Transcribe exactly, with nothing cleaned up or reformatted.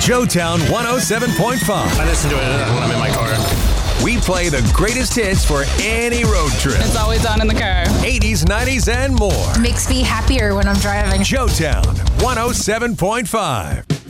Joetown one oh seven point five. I listen to it when I'm in my car. We play the greatest hits for any road trip. It's always on in the car. eighties, nineties, and more. Makes me happier when I'm driving. Joetown one oh seven point five.